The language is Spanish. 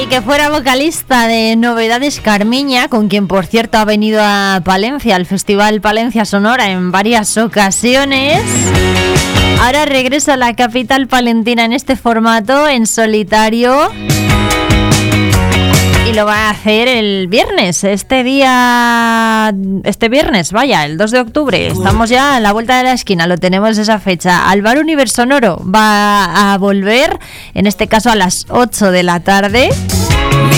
Y que fuera vocalista de Novedades Carmiña, con quien por cierto ha venido a Palencia, al Festival Palencia Sonora, en varias ocasiones. Ahora regresa a la capital palentina en este formato, en solitario. Y lo va a hacer el viernes, este viernes, vaya, el 2 de octubre. Estamos ya a la vuelta de la esquina, lo tenemos esa fecha. Al Bar Universonoro va a volver, en este caso a las 8 de la tarde.